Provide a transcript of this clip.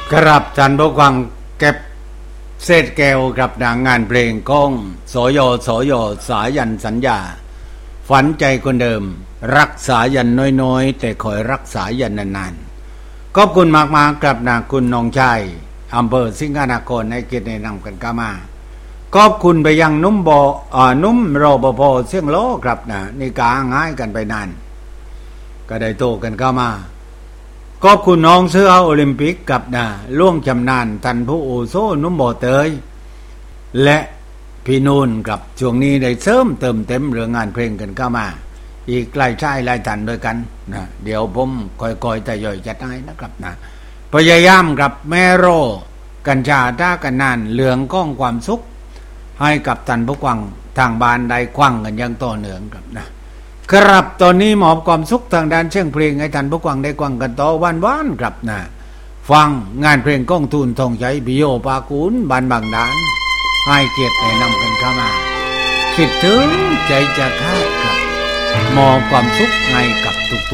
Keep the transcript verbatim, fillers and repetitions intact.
กรับจันบกวังเก็บเศษแก้วกับนางงานเพลงก้องโสโยโสโยสายันสัญญาฝันใจคนเดิมรักษายันน้อยๆแต่คอยรักษายันนานๆขอบคุณมากๆกับนาคุณน้องชายอำเภอสิงห์นครในเกียรตินำกันก้ามาขอบคุณไปยังนุ่มบอ่านุ่มรปภเสียงโลครับนะนี่กาง่ายกันไปนานก็ได้โตกันก้ามาขอบคุณน้องเสื้อโอลิมปิกกับนะล่วงชำนาญทันผู้โอโซนุ่มบ่อเตยและพี่นูนกับช่วงนี้ได้เสริมเติมเต็มเรื่องงานเพลงกันก้ามาอีกหลายชายหลายทันด้วยกันนะเดี๋ยวผมค่อยๆแต่ย่อยจัดให้นะครับนะพยายามกับแม่โรกัญชาท่ากันนานเหลืองก้องความสุขให้กับท่านผู้ฟังทางบ้านได้ควังกันอย่างต่อเนื่องครับนะครับตอนนี้มอบความสุขทางด้านเสียงเพลงให้ท่านผู้ฟังได้ควังกันต่อวันๆครับนะฟังงานเพลงก้องทูลทองใจบิโยปากูลบ้านบางดานให้เกียรติแนะนำกันเข้ามาคิดถึงใจจะขาดครับมอบความสุขให้กับทุกๆ